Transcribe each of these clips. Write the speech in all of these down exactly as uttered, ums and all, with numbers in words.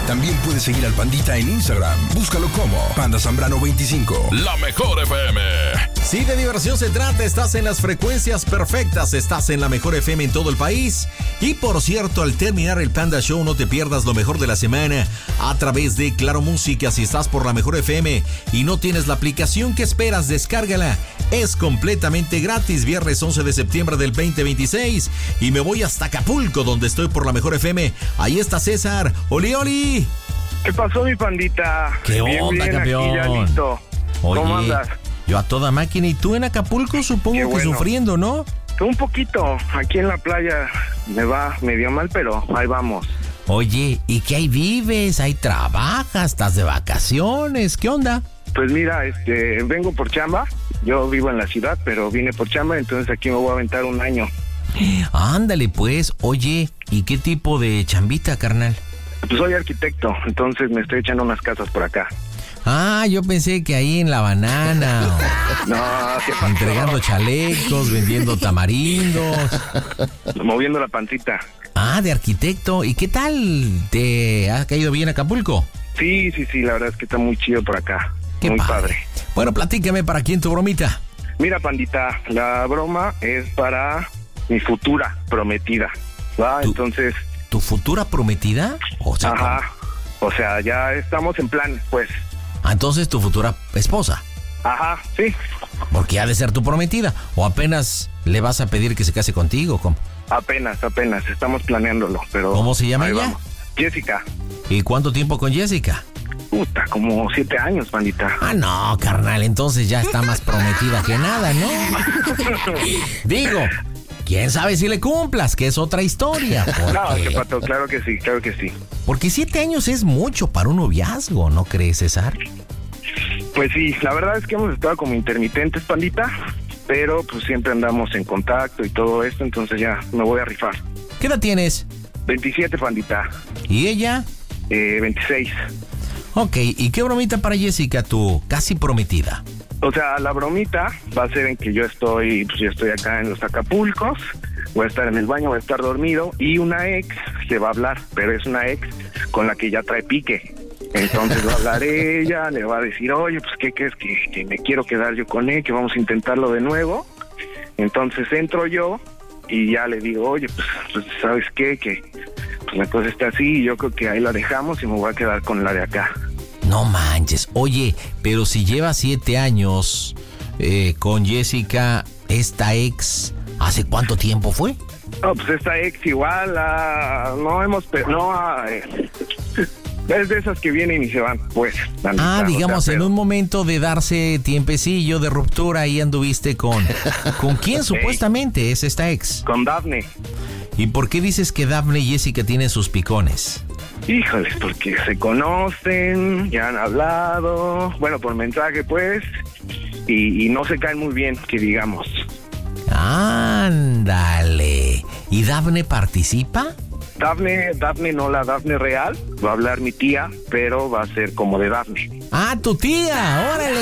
También puedes seguir al Pandita en Instagram. Búscalo como Panda Zambrano veinticinco. La Mejor F M. Si de diversión se trata, estás en las frecuencias perfectas, estás en la Mejor F M en todo el país. Y por cierto, al terminar el Panda Show, no te pierdas lo mejor de la semana a través de Claro Música. Si estás por la Mejor F M y no tienes la aplicación, ¿qué esperas? Descárgala. Es completamente gratis. Viernes once de septiembre del veinte veintiséis. Y me voy hasta Acapulco, donde estoy por la Mejor F M. Ahí está César. ¡Oli, oli! ¿Qué pasó, mi pandita? ¿Qué bien, onda, bien, campeón? Aquí ya listo. Oye, ¿Cómo andas? Yo a toda máquina. ¿Y tú en Acapulco? Supongo Qué que bueno. sufriendo, ¿no? Un poquito. Aquí en la playa me va medio mal, pero ahí vamos. Oye, ¿y qué ahí vives? ¿Ahí trabajas? ¿Estás de vacaciones? ¿Qué onda? Pues mira, este, vengo por chamba. Yo vivo en la ciudad, pero vine por chamba, entonces aquí me voy a aventar un año. Ándale, pues. Oye, ¿y qué tipo de chambita, carnal? Pues soy arquitecto, entonces me estoy echando unas casas por acá. Ah, yo pensé que ahí en La Banana. No, ¿qué pasó? Entregando chalecos, vendiendo tamarindos. Moviendo la pancita. Ah, de arquitecto. ¿Y qué tal? ¿Te ha caído bien Acapulco? Sí, sí, sí, la verdad es que está muy chido por acá. Qué muy padre. padre. Bueno, platícame, ¿para quién tu bromita? Mira, pandita, la broma es para mi futura prometida, ¿va? ¿Tu- Entonces, ¿Tu futura prometida? O sea, ajá, o sea, ya estamos en plan, pues, ah, entonces tu futura esposa. ajá, sí, Porque ha de ser tu prometida. ¿O apenas le vas a pedir que se case contigo? ¿Cómo, apenas, apenas, estamos planeándolo, pero... ¿Cómo se llama ahí ella? vamos. Jessica, ¿Y cuánto tiempo con Jessica? puta, como siete años, pandita. Ah, no, carnal, entonces ya está más prometida que nada, ¿no? Digo, quién sabe si le cumplas, que es otra historia. No, Porque, qué pato, claro que sí, claro que sí. porque siete años es mucho para un noviazgo, ¿no crees, César? Pues sí, la verdad es que hemos estado como intermitentes, pandita, pero pues siempre andamos en contacto y todo esto, entonces ya me voy a rifar. ¿Qué edad tienes? veintisiete, pandita, ¿Y ella? eh, veintiséis. Ok, ¿y qué bromita para Jessica, tu casi prometida? O sea, la bromita va a ser en que yo estoy, pues yo estoy acá en los Acapulcos, voy a estar en el baño, voy a estar dormido y una ex se va a hablar, pero es una ex con la que ya trae pique. Entonces va a hablar ella, le va a decir, oye, pues ¿qué crees? Que, que me quiero quedar yo con él, que vamos a intentarlo de nuevo. Entonces entro yo y ya le digo, oye, pues, pues ¿sabes qué? Que pues la cosa está así y yo creo que ahí la dejamos y me voy a quedar con la de acá. No manches. Oye, pero si lleva siete años eh, con Jessica, esta ex, ¿hace cuánto tiempo fue? No, pues esta ex igual, ah, no hemos, pe- no, ah, eh, es de esas que vienen y se van, pues. la Ah, mitad, digamos, o sea, en pero- un momento de darse tiempecillo de ruptura, ahí anduviste con... ¿Con quién supuestamente es esta ex? Con Dafne. ¿Y por qué dices que Dafne y Jessica tienen sus picones? Híjoles, porque se conocen, ya han hablado, bueno, por mensaje, pues, y, y no se caen muy bien, que digamos. Ándale. ¿Y Dafne participa? Dafne, Dafne no la Dafne real, va a hablar mi tía, pero va a ser como de Dafne. ¡Ah, tu tía! ¡Órale!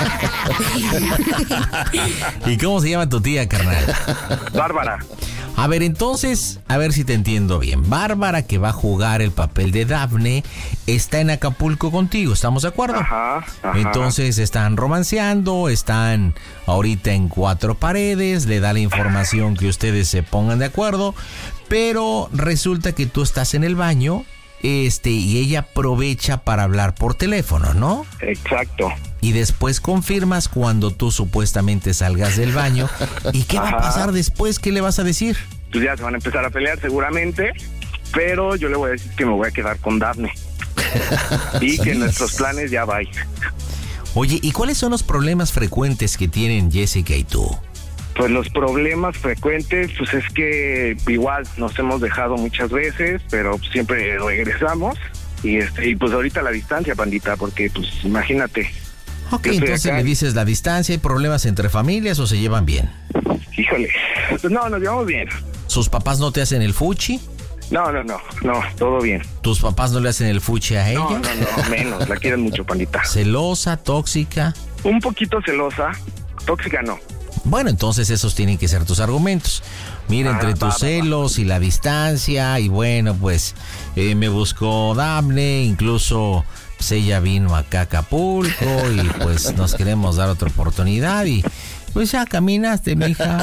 Ey, ¿Y cómo se llama tu tía, carnal? Bárbara. A ver, entonces, a ver si te entiendo bien. Bárbara, que va a jugar el papel de Dafne, está en Acapulco contigo, ¿estamos de acuerdo? Ajá, ajá. Entonces están romanceando, están ahorita en cuatro paredes, le da la información que ustedes se pongan de acuerdo, pero resulta que tú estás en el baño, este, y ella aprovecha para hablar por teléfono, ¿no? Exacto. Y después confirmas cuando tú supuestamente salgas del baño. ¿Y qué va a Ajá. pasar después? ¿Qué le vas a decir? Pues ya se van a empezar a pelear seguramente, pero yo le voy a decir que me voy a quedar con Dafne. Y que nuestros planes ya van. Oye, ¿y cuáles son los problemas frecuentes que tienen Jessica y tú? Pues los problemas frecuentes, pues es que igual nos hemos dejado muchas veces, pero siempre regresamos. Y este y pues ahorita la distancia, pandita, porque pues imagínate. Ok, Yo estoy entonces acá. le dices la distancia, ¿hay problemas entre familias o se llevan bien? Híjole, pues no, nos llevamos bien. ¿Sus papás no te hacen el fuchi? No, no, no, no, todo bien. ¿Tus papás no le hacen el fuchi a ella? No, no, no, menos, la quieren mucho, pandita. ¿Celosa, tóxica? Un poquito celosa, tóxica no. Bueno, entonces esos tienen que ser tus argumentos. Mira, entre tus celos y la distancia, y bueno, pues eh, me buscó Dafne, incluso pues, ella vino acá a Acapulco y pues nos queremos dar otra oportunidad y pues ya caminaste, mija.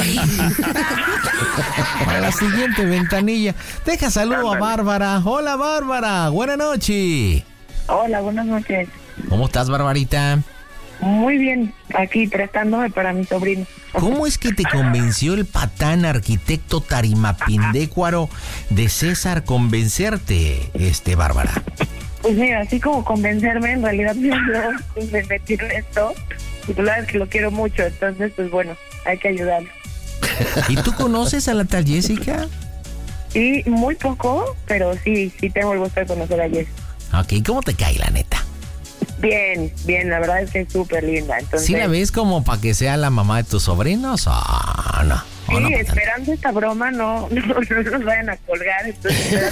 A la siguiente ventanilla. Deja saludo a Bárbara. Hola, Bárbara. Buenas noches. Hola, buenas noches. ¿Cómo estás, Barbarita? Muy bien, aquí prestándome para mi sobrino. ¿Cómo es que te convenció el patán arquitecto tarimapindécuaro de César convencerte, este, Bárbara? Pues mira, así como convencerme, en realidad yo me metí en esto y tú sabes que lo quiero mucho, entonces pues bueno, hay que ayudarlo. ¿Y tú conoces a la tal Jessica? Sí, muy poco, pero sí, sí tengo el gusto de conocer a Jess. Ok, ¿cómo te cae, la neta? Bien, bien, la verdad es que es súper linda. Entonces, ¿sí la ves como para que sea la mamá de tus sobrinos? Oh, no. Sí, oh, no, esperando esta broma, no, no, no nos vayan a colgar. Entonces,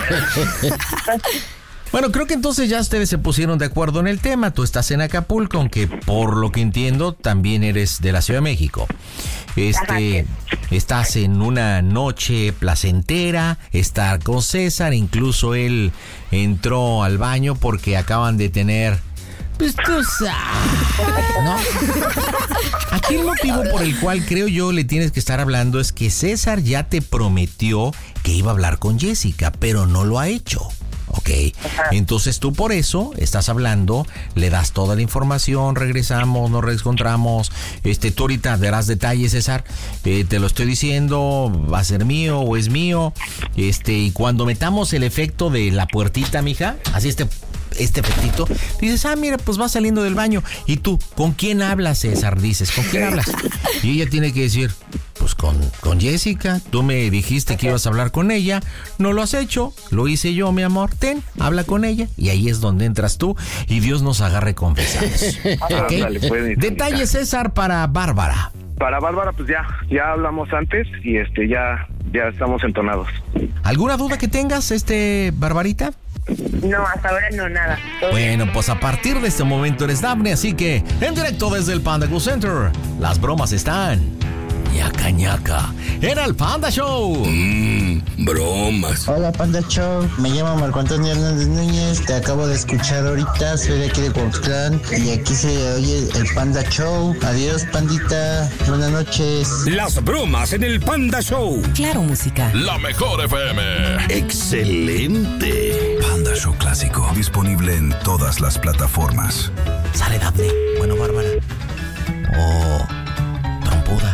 bueno, creo que entonces ya ustedes se pusieron de acuerdo en el tema. Tú estás en Acapulco, aunque por lo que entiendo también eres de la Ciudad de México. Este, estás en una noche placentera, estar con César, incluso él entró al baño porque acaban de tener... Pues tú sabes, ¿no? Aquí el motivo por el cual creo yo le tienes que estar hablando es que César ya te prometió que iba a hablar con Jessica, pero no lo ha hecho. Ok, entonces tú por eso estás hablando, le das toda la información, regresamos, nos reencontramos, este, tú ahorita darás detalles, César, eh, te lo estoy diciendo, va a ser mío o es mío, este, y cuando metamos el efecto de la puertita, mija, así este, este efectito, dices, ah, mira, pues va saliendo del baño, y tú, ¿con quién hablas, César? Dices, ¿con quién hablas? Y ella tiene que decir, pues con, con Jessica, tú me dijiste que ibas a hablar con ella, no lo has hecho, lo hice yo, mi amor, ten, habla con ella, y ahí es donde entras tú, y Dios nos agarre confesados. ¿Okay? Detalles, César, para Bárbara. Para Bárbara, pues ya, ya hablamos antes, y este, ya, ya estamos entonados. ¿Alguna duda que tengas, este, Barbarita? no, hasta ahora no, nada. Todo bueno, bien. pues a partir de este momento eres Dafne, así que en directo desde el Panda Cool Center, las bromas están... ñaca ñaca, era el Panda Show. Mmm, bromas. Hola Panda Show, me llamo Marco Antonio Hernández Núñez, te acabo de escuchar ahorita, soy de aquí de Cuauhtlán y aquí se oye el Panda Show. Adiós pandita, buenas noches. Las bromas en el Panda Show. Claro, música. La mejor F M. Excelente. Panda Show clásico, disponible en todas las plataformas. Sale Dafne, bueno Bárbara. Oh, trompuda.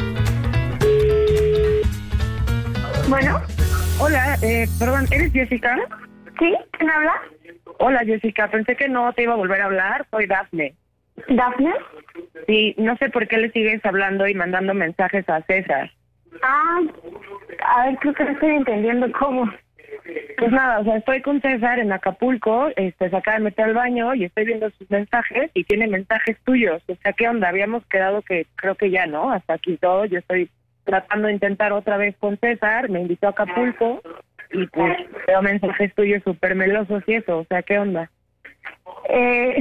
Bueno, hola, eh, perdón, ¿eres Jessica? ¿Sí? ¿Quién habla? Hola Jessica, pensé que no te iba a volver a hablar, soy Dafne. ¿Dafne? Sí, no sé por qué le sigues hablando y mandando mensajes a César. Ah, a ver, creo que no estoy entendiendo cómo. Pues nada, o sea, estoy con César en Acapulco, este, se acaba de meter al baño y estoy viendo sus mensajes y tiene mensajes tuyos. O sea, ¿qué onda? Habíamos quedado que creo que ya, ¿no? Hasta aquí todo, yo estoy tratando de intentar otra vez con César, me invitó a Acapulco y pues veo mensajes tuyos súper melosos y eso, o sea, ¿qué onda? Eh,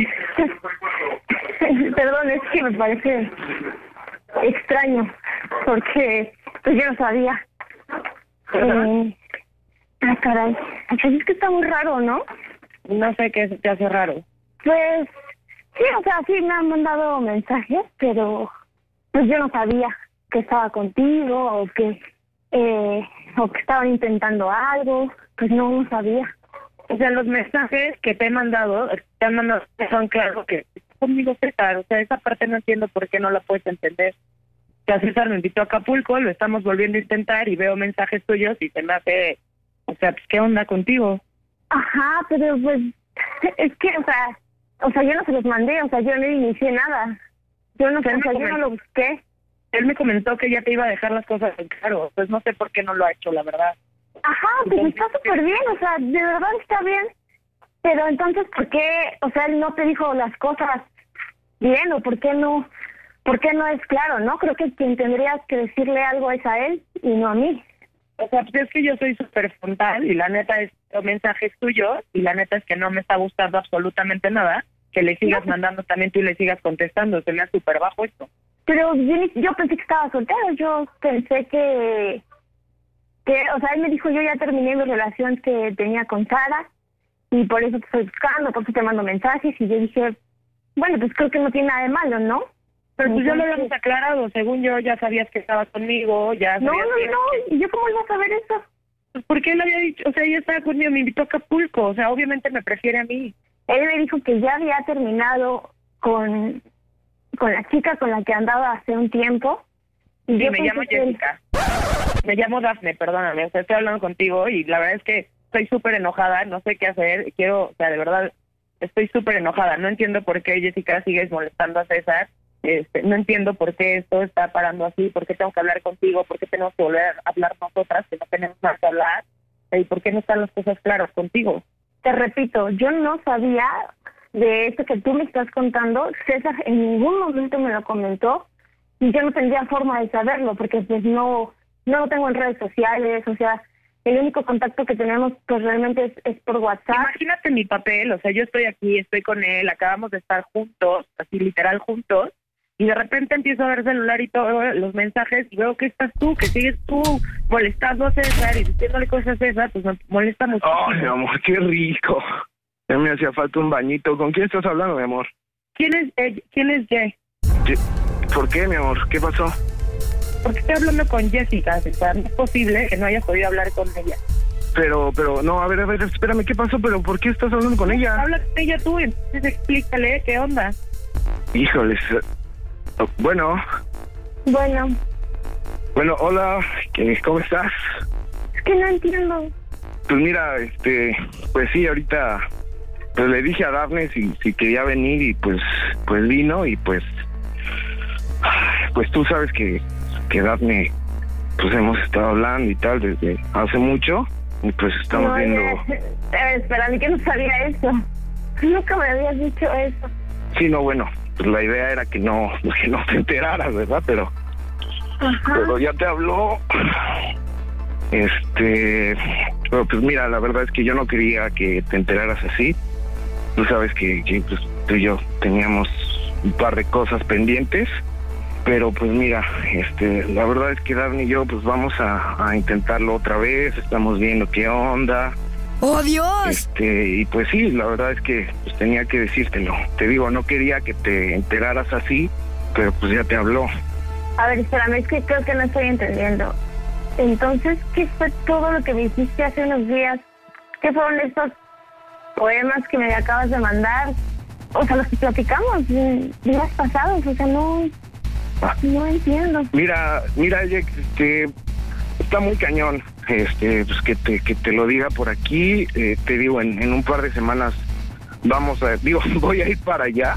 perdón, es que me parece extraño, porque pues yo no sabía. Eh, ah, caray, pues es que está muy raro, ¿no? No sé qué te hace raro. Pues, sí, o sea, sí me han mandado mensajes, pero pues yo no sabía que estaba contigo o que eh, o que estaban intentando algo, pues no, no sabía. O sea, los mensajes que te he mandado, te han mandado son claro que conmigo César, o sea, esa parte no entiendo por qué no la puedes entender. O sea, César me invitó a Acapulco, lo estamos volviendo a intentar y veo mensajes tuyos y se me hace, o sea, pues, ¿qué onda contigo? Ajá, pero pues, es que, o sea, o sea, yo no se los mandé, o sea, yo no inicié nada. Yo no, o sea, yo no lo busqué. Él me comentó que ya te iba a dejar las cosas en claro, pues no sé por qué no lo ha hecho, la verdad. Ajá, pues está súper bien, o sea, de verdad está bien. Pero entonces, ¿por qué, o sea, él no te dijo las cosas bien o por qué no, por qué no es claro, no? Creo que quien tendrías que decirle algo es a él y no a mí. O sea, pues es que yo soy súper frontal y la neta es mensajes tuyos y la neta es que no me está gustando absolutamente nada que le sigas mandando también tú y le sigas contestando, se me hace súper bajo esto. Pero yo, yo pensé que estaba soltero, yo pensé que, que, o sea, él me dijo, yo ya terminé mi relación que tenía con Sara, y por eso te estoy buscando, por eso te mando mensajes, y yo dije, bueno, pues creo que no tiene nada de malo, ¿no? Pero pues ya lo habíamos aclarado, según yo ya sabías que estabas conmigo, ya No, sabías no, que... no, ¿y yo cómo iba a saber eso? Pues porque él había dicho, o sea, ella estaba conmigo, me invitó a Acapulco, o sea, obviamente me prefiere a mí. Él me dijo que ya había terminado con, con la chica con la que andaba hace un tiempo. Y sí, yo me llamo que Jessica. Él... Me llamo Dafne, perdóname, o sea, estoy hablando contigo y la verdad es que estoy súper enojada, no sé qué hacer, quiero, o sea, de verdad, estoy súper enojada, no entiendo por qué Jessica sigues molestando a César, este, no entiendo por qué esto está parando así, por qué tengo que hablar contigo, por qué tenemos que volver a hablar nosotras, que no tenemos nada que hablar, y por qué no están las cosas claras contigo. Te repito, yo no sabía de esto que tú me estás contando, César en ningún momento me lo comentó, y yo no tendría forma de saberlo, porque pues no, no lo tengo en redes sociales, o sea, el único contacto que tenemos pues realmente es, es por WhatsApp. Imagínate mi papel, o sea, yo estoy aquí, estoy con él, acabamos de estar juntos, así literal juntos, y de repente empiezo a ver celular y todos los mensajes y veo que estás tú, que sigues tú molestando a César y diciéndole cosas a César, pues me molesta muchísimo. Ay, mi amor, qué rico. Ya me hacía falta un bañito. ¿Con quién estás hablando, mi amor? ¿Quién es ella? ¿Quién es Jay? ¿Por qué, mi amor? ¿Qué pasó? Porque estoy hablando con Jessica, César. No es posible que no hayas podido hablar con ella. Pero, pero, no, a ver, a ver, espérame, ¿qué pasó? ¿Pero por qué estás hablando con ella? Habla con ella tú, entonces explícale qué onda. Híjoles. Bueno. Bueno. Bueno, hola, ¿cómo estás? Es que no entiendo. Pues mira, este, pues sí, ahorita, pues le dije a Dafne si, si quería venir y pues, pues vino y pues, pues tú sabes que, que Dafne, pues hemos estado hablando y tal desde hace mucho y pues estamos no, viendo... Ya, espera, a mí que no sabía eso. Nunca me habías dicho eso. Sí, no, bueno, pues la idea era que no, que no te enteraras, ¿verdad? Pero, Ajá. pero ya te habló. Este, pero pues mira, la verdad es que yo no quería que te enteraras así. Tú sabes que, que pues, tú y yo teníamos un par de cosas pendientes, pero pues mira, este, la verdad es que Dafne y yo pues vamos a, a intentarlo otra vez, estamos viendo qué onda. ¡Oh, Dios! Este, y pues sí, la verdad es que pues tenía que decírtelo. Te digo, no quería que te enteraras así, pero pues ya te habló. A ver, espérame, es que creo que no estoy entendiendo. Entonces, ¿qué fue todo lo que me dijiste hace unos días? ¿Qué fueron estos poemas que me acabas de mandar? O sea, los que platicamos días pasados, o sea, no... No entiendo. Mira, mira, este, está muy cañón, este, pues que te, que te lo diga por aquí, eh, te digo, en, en un par de semanas vamos a, digo, voy a ir para allá,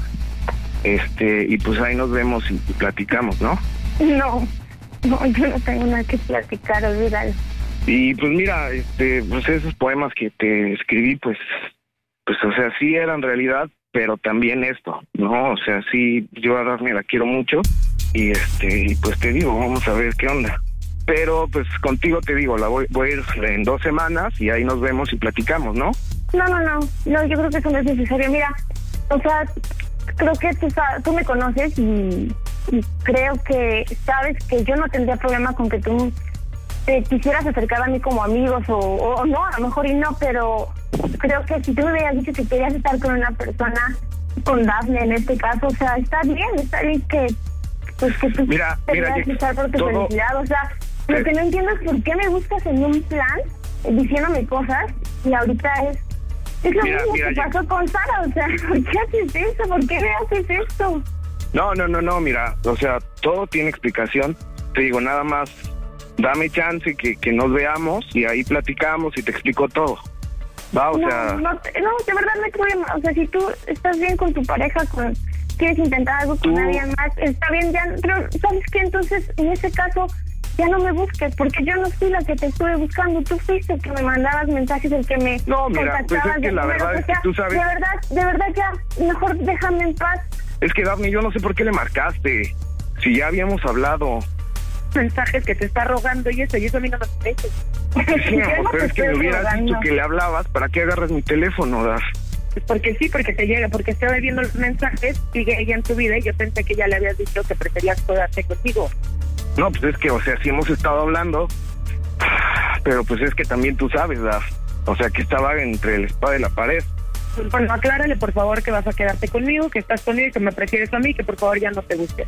este, y pues ahí nos vemos y, y platicamos, ¿no? No, no, yo no tengo nada que platicar, olvídalo. Y pues mira, este, pues esos poemas que te escribí, pues, pues, o sea, sí eran realidad, pero también esto, ¿no? O sea, sí, yo a Dafne la quiero mucho. Y este, pues te digo, vamos a ver qué onda. Pero pues contigo te digo, la voy, voy a ir en dos semanas y ahí nos vemos y platicamos, ¿no? No, no, no, no, yo creo que eso no es necesario. Mira, o sea, creo que tú, tú me conoces y, y creo que sabes que yo no tendría problema con que tú te quisieras acercar a mí como amigos o, o no, a lo mejor y no, pero creo que si tú me hubieras dicho que querías estar con una persona, con Dafne en este caso, o sea, está bien, está bien que... Pues que tú mira, te mira, quieras luchar por tu todo... felicidad, o sea, lo eh... que no entiendo es por qué me buscas en un plan diciéndome cosas y ahorita es es lo mira, mismo mira, que ya... pasó con Sara, o sea, ¿por qué haces eso? ¿Por qué me haces esto? No, no, no, no, mira, o sea, todo tiene explicación, te digo, nada más dame chance que, que nos veamos y ahí platicamos y te explico todo, va, o no, sea... No, no, de verdad no hay problema, o sea, si tú estás bien con tu pareja, con... quieres intentar algo con tú... alguien más, está bien, ya, pero ¿sabes qué? Entonces, en ese caso, ya no me busques, porque yo no fui la que te estuve buscando, tú fuiste el que me mandabas mensajes, el que me no, mira, contactabas. pues es que de la primero, verdad es que que tú sabes... De verdad, de verdad ya, mejor déjame en paz. Es que, Dafne, yo no sé por qué le marcaste, si ya habíamos hablado. Mensajes que te está rogando y eso, y eso a mí no me parece. Sí, amor, pero es que me hubieras rogando. dicho que le hablabas, ¿para qué agarras mi teléfono, Daf? Pues porque sí, porque te llega, porque estoy viendo los mensajes, sigue ella en tu vida y yo pensé que ya le habías dicho que preferías quedarte contigo. No, pues es que, o sea, sí hemos estado hablando, pero pues es que también tú sabes, ¿verdad? O sea, que estaba entre la espada y la pared. Pues bueno, aclárale por favor que vas a quedarte conmigo, que estás conmigo y que me prefieres a mí, que por favor ya no te guste.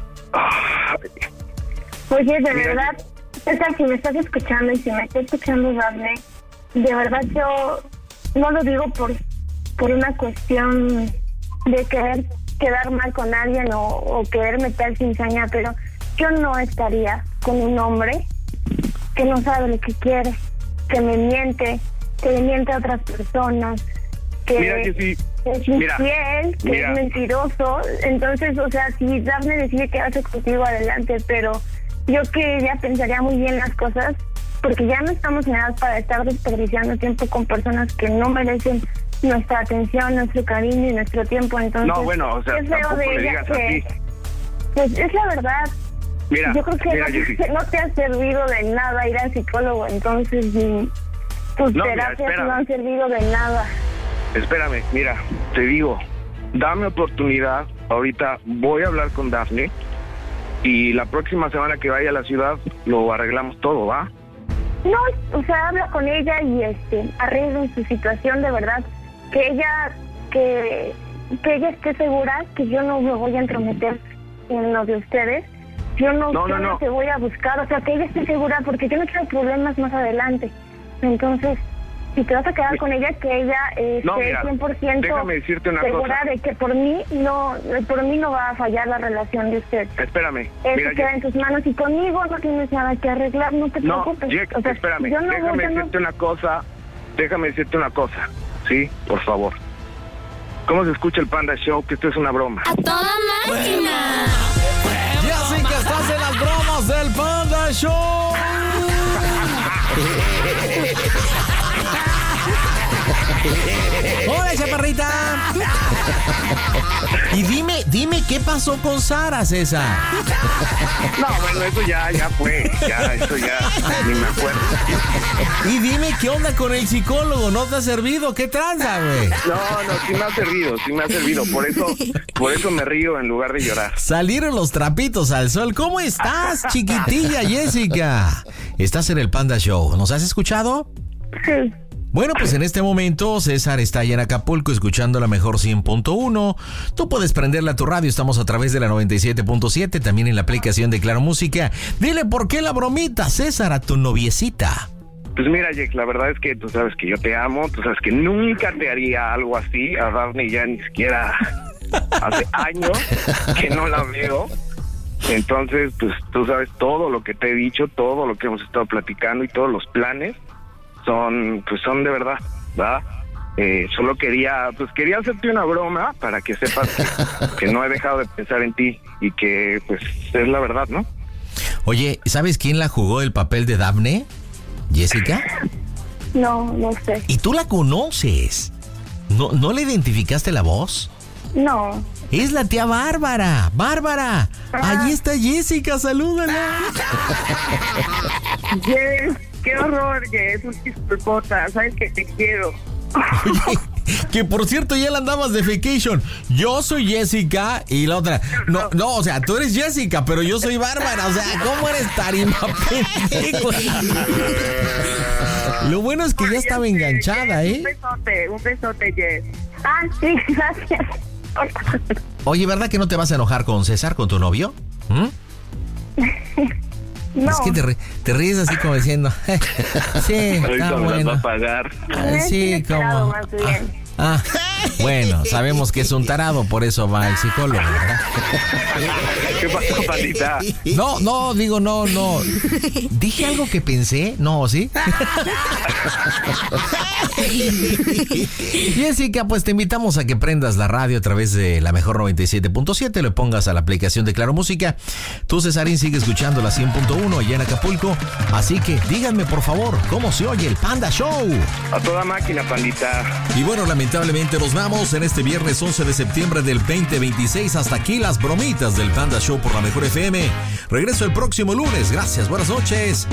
Oye, de Mira, verdad, César, si me estás escuchando y si me está escuchando Dafne, de verdad yo no lo digo por, por una cuestión de querer quedar mal con alguien o, o querer meter cizaña, pero yo no estaría con un hombre que no sabe lo que quiere, que me miente, que le miente a otras personas, que Mira, Jessy, es mira, infiel, que mira. es mentiroso. Entonces, o sea, si Dafne decide quedarse contigo, adelante, pero yo que ya pensaría muy bien las cosas, porque ya no estamos en edad para estar desperdiciando tiempo con personas que no merecen nuestra atención, nuestro cariño y nuestro tiempo. Entonces, No, bueno, o sea, es feo tampoco de le ella digas que, así. pues es la verdad. Mira, Yo creo que mira, no, Jessy. no te ha servido de nada ir al psicólogo, entonces mm, tus No, mira, terapias espera. no han servido de nada. Espérame, mira, te digo, dame oportunidad. Ahorita voy a hablar con Dafne y la próxima semana que vaya a la ciudad lo arreglamos todo, ¿va? No, o sea, habla con ella y este arreglen su situación de verdad, que ella que que ella esté segura que yo no me voy a entrometer en lo de ustedes. Yo no, No, yo no, no. te voy a buscar, o sea, que ella esté segura, porque yo no quiero problemas más adelante. Entonces, si te vas a quedar con ella, que ella eh, No, esté mira, cien por ciento déjame decirte una segura cosa. de que por mí no por mí no va a fallar la relación de ustedes. Espérame, Eso mira, queda Jessy. en tus manos y conmigo no tienes nada que arreglar, no te No, preocupes. Jack, O sea, espérame, yo no voy, déjame yo no- decirte una cosa, déjame decirte una cosa, ¿sí? Por favor. ¿Cómo se escucha el Panda Show? Que esto es una broma. ¡A toda máquina! Jessica, estás en las bromas del Panda Show. Hola, chaparrita. Y dime, dime qué pasó con Sara, César. No, bueno, eso ya, ya fue, ya, eso ya, ni me acuerdo. Y dime qué onda con el psicólogo, ¿no te ha servido? ¿Qué tranza, güey? No, no, sí me ha servido, sí me ha servido, por eso, por eso me río en lugar de llorar. Salieron los trapitos al sol. ¿Cómo estás, chiquitilla Jessica? Estás en el Panda Show. ¿Nos has escuchado? Sí. Bueno, pues en este momento César está allá en Acapulco escuchando la mejor cien punto uno. Tú puedes prenderla a tu radio, estamos a través de la noventa y siete punto siete, también en la aplicación de Claro Música. Dile por qué la bromita, César, a tu noviecita. Pues mira, Jack, la verdad es que tú sabes que yo te amo, tú sabes que nunca te haría algo así, a Daphne ya ni siquiera hace años que no la veo. Entonces, pues tú sabes todo lo que te he dicho, todo lo que hemos estado platicando y todos los planes son, pues son de verdad, ¿verdad? Eh, solo quería, pues quería hacerte una broma para que sepas que, que no he dejado de pensar en ti y que, pues, es la verdad, ¿no? Oye, ¿sabes quién la jugó el papel de Daphne? ¿Jessica? No, no sé. Y tú la conoces. ¿No, ¿no le identificaste la voz? No. Es la tía Bárbara. Bárbara, Ah. allí está Jessica, salúdala. Yes, qué horror, Yes, un disculpota, sabes que te quiero. Oye, que por cierto ya la andabas de vacation. Yo soy Jessica y la otra. No, no, o sea, tú eres Jessica, pero yo soy Bárbara. O sea, ¿cómo eres tarima, pendejo? Lo bueno es que ya estaba enganchada, Yes, ¿eh? Un besote, un besote, Yes. Ah, sí, gracias. Oye, ¿verdad que no te vas a enojar con César, con tu novio? ¿Mm? No. Es que te, ri- te ríes así como diciendo, sí, Ahorita está me las va bueno. a pagar. Ah, Es sí, inesperado, como... más bien. Ah, bueno, sabemos que es un tarado, por eso va al psicólogo, ¿verdad? ¿Qué pasó, pandita? No, no, digo, no, no. ¿Dije algo que pensé? No, ¿sí? Jessica, pues te invitamos a que prendas la radio a través de la mejor noventa y siete punto siete, le pongas a la aplicación de Claro Música. Tú, Cesarín, sigue escuchando la cien punto uno allá en Acapulco. Así que díganme, por favor, ¿cómo se oye el Panda Show? A toda máquina, pandita. Y bueno, lamentablemente nos vamos en este viernes once de septiembre del veinte veintiséis. Hasta aquí las bromitas del Panda Show por la Mejor F M. Regreso el próximo lunes. Gracias, buenas noches.